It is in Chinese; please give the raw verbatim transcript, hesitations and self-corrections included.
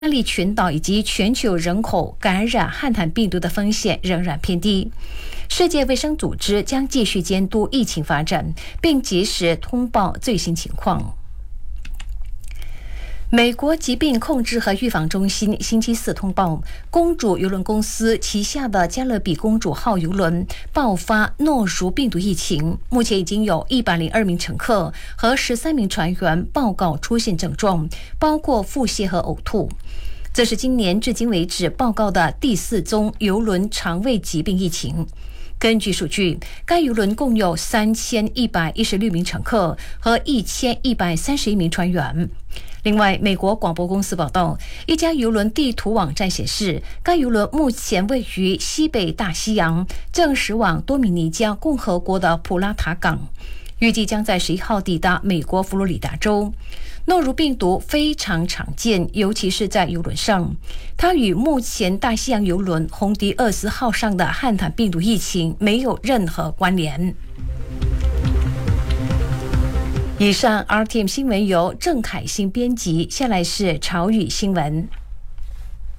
巴利群岛以及全球人口感染汉坦病毒的风险仍然偏低。世界卫生组织将继续监督疫情发展，并及时通报最新情况。美国疾病控制和预防中心星期四通报，公主邮轮公司旗下的加勒比公主号邮轮爆发诺如病毒疫情，目前已经有一百零二名乘客和十三名船员报告出现症状，包括腹泻和呕吐。这是今年至今为止报告的第四宗邮轮肠胃疾病疫情。根据数据，该邮轮共有三千一百一十六名乘客和一千一百三十一名船员。另外，美国广播公司报道，一家邮轮地图网站显示，该邮轮目前位于西北大西洋，正驶往多米尼加共和国的普拉塔港，预计将在十一号抵达美国佛罗里达州。诺如病毒非常常见，尤其是在邮轮上。它与目前大西洋邮轮红迪厄斯号上的汉坦病毒疫情没有任何关联。以上 R T M 新闻由郑凯欣编辑，下来是潮语新闻。